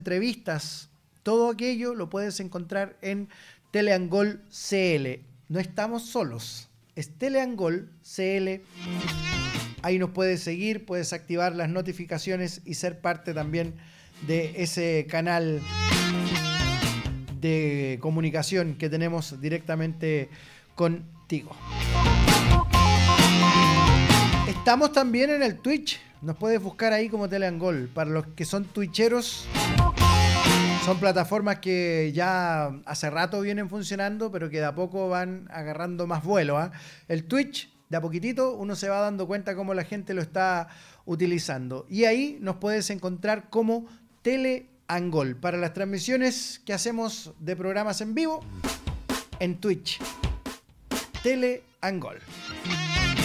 entrevistas, todo aquello lo puedes encontrar en Teleangol CL. No estamos solos, es Teleangol CL. Ahí nos puedes seguir, puedes activar las notificaciones y ser parte también de ese canal de comunicación que tenemos directamente contigo. Estamos también en el Twitch. Nos puedes buscar ahí como Teleangol. Para los que son twitcheros, son plataformas que ya hace rato vienen funcionando, pero que de a poco van agarrando más vuelo, ¿eh? El Twitch, de a poquitito, uno se va dando cuenta cómo la gente lo está utilizando. Y ahí nos puedes encontrar como Teleangol. Para las transmisiones que hacemos de programas en vivo, en Twitch. Teleangol.